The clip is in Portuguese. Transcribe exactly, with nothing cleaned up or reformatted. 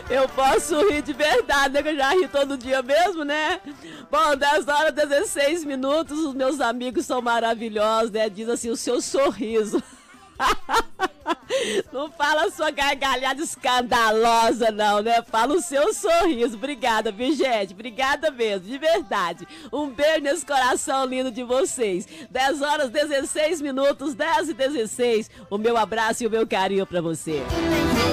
Eu posso rir de verdade, né? Que eu já ri todo dia mesmo, né? Bom, dez horas e dezesseis minutos, os meus amigos são maravilhosos, né? Diz assim, o seu sorriso. Não fala a sua gargalhada escandalosa, não, né? Fala o seu sorriso. Obrigada, viu, gente? Obrigada mesmo, de verdade. Um beijo nesse coração lindo de vocês. dez horas e dezesseis minutos, dez e dezesseis. O meu abraço e o meu carinho pra você.